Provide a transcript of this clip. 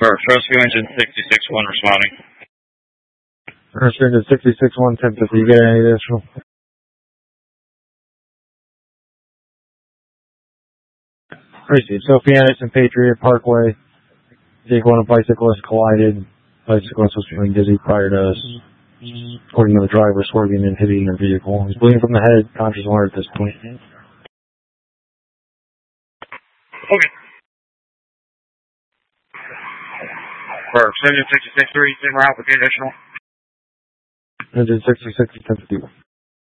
Rescue engine 66-1 responding. Rescue engine 66-1, 1050. You get any additional? Receive. Sophie Anderson, Patriot Parkway. Vehicle and a bicyclist collided. Bicyclist was feeling dizzy prior to us. According to the driver, swerving and hitting their vehicle. He's bleeding from the head, conscious and alert at this point. Okay. Engine 66-3, Simmer out with the additional. Engine 66, 1051.